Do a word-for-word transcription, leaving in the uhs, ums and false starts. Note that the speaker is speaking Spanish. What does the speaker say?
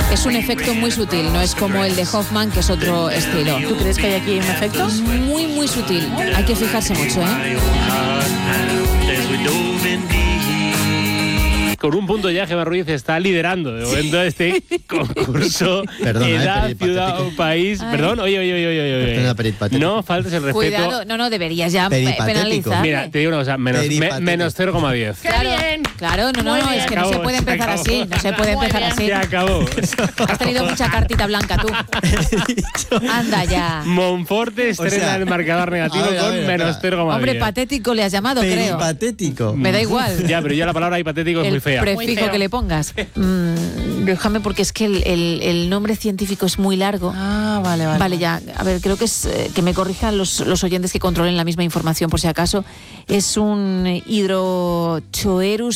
Es un efecto muy sutil, no es como el de Hoffman, que es otro estilo. ¿Tú crees que hay aquí un efecto? Muy, muy sutil. Hay que fijarse mucho, ¿eh? Con un punto ya, Gemma Ruiz está liderando de momento este concurso. Perdona, Edad, eh, ciudad o país. Ay. Perdón, oye, oye, oye, oye, oye. Perdona, peripatético. No faltes el respeto. Cuidado, no, no, deberías ya Peripatético. penalizar. Mira, te digo una cosa, menos, me- Peripatético. menos cero coma diez. Claro, claro, no, no, Muy no, bien. es que no Acabó, se puede se empezar acabó. así, no se puede Muy empezar bien. así. Se acabó. Has tenido mucha cartita blanca tú. Anda ya. Monforte estrena O sea, el marcador negativo a ver, a con ver, menos espera. cero coma diez. Hombre, patético le has llamado, creo. Peripatético. Me da igual. Ya, pero ya la palabra hipatético es El muy fea. Muy prefijo feo. que le pongas. Mm, déjame porque es que el, el- el nombre científico es muy largo. Ah, vale, vale. Vale, ya. A ver, creo que es eh, que me corrijan los, los oyentes que controlen la misma información por si acaso. Es un Hydrochoerus